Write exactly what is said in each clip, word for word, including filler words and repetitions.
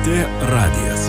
T radijas.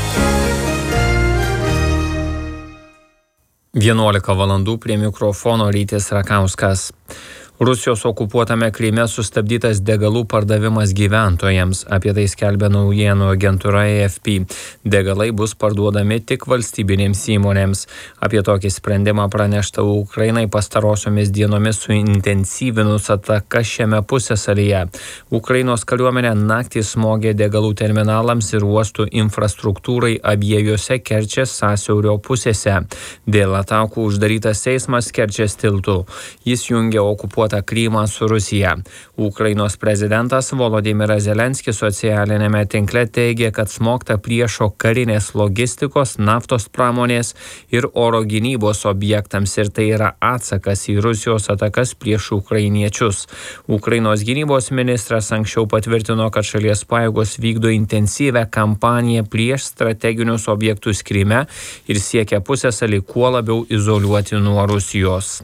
vienuolika valandų prie mikrofono Rytis Rakauskas. Rusijos okupuotame Kryme sustabdytas degalų pardavimas gyventojams. Apie tai skelbia naujienų agentūra A F P. Degalai bus parduodami tik valstybinėms įmonėms. Apie tokį sprendimą pranešta Ukrainai pastarosiomis dienomis suintensyvinus ataką šiame pusiasalyje. Ukrainos kariuomenė naktį smogė degalų terminalams ir uostų infrastruktūrai abiejose Kerčės sąsiaurio pusėse. Dėl atakų uždarytas eismas Kerčės tiltu. Jis jungia okupuotą Krymą su Rusija. Ukrainos prezidentas Volodymyras Zelenskis socialinėme tinkle teigė, kad smogta priešo karinės logistikos, naftos pramonės ir oro gynybos objektams ir tai yra atsakas į Rusijos atakas prieš ukrainiečius. Ukrainos gynybos ministras anksčiau patvirtino, kad šalies pajėgos vykdo intensyvę kampaniją prieš strateginius objektus Kryme ir siekia pusiasalį kuo labiau izoliuoti nuo Rusijos.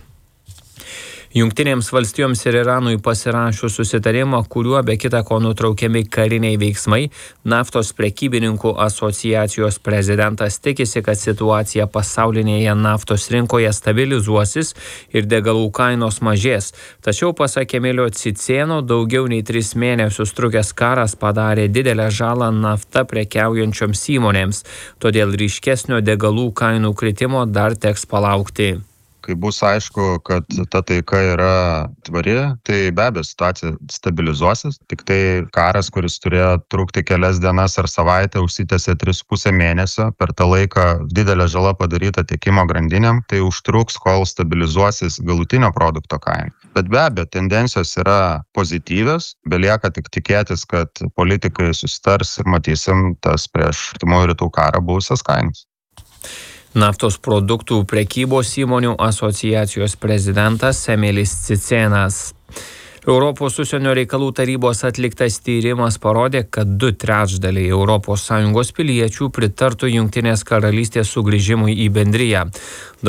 Jungtinėms valstijoms ir Iranui pasirašius susitarimą, kuriuo be kita ko nutraukiami kariniai veiksmai, naftos prekybininkų asociacijos prezidentas tikisi, kad situacija pasaulinėje naftos rinkoje stabilizuosis ir degalų kainos mažės. Tačiau pasak Emilio Cicėno, daugiau nei tris mėnesius trukęs karas padarė didelę žalą nafta prekiaujančioms įmonėms, todėl ryškesnio degalų kainų kritimo dar teks palaukti. Kai bus aišku, kad ta taika yra tvari, tai be abejo situacija stabilizuosis. Tik tai karas, kuris turėjo trukti kelias dienas ar savaitę, užsitęsė tris su puse mėnesio. Per tą laiką didelė žala padaryta tiekimo grandinėm, tai užtruks, kol stabilizuosis galutinio produkto kaina. Bet be abejo, tendencijos yra pozityvios, belieka tik tikėtis, kad politikai susitars ir matysim tas prieš artimųjų rytų karą buvusias kainas. Naftos produktų prekybos įmonių asociacijos prezidentas Emilis Cicėnas. Europos užsienio reikalų tarybos atliktas tyrimas parodė, kad du trečdaliai Europos Sąjungos piliečių pritartų Jungtinės karalystės sugrįžimui į bendriją.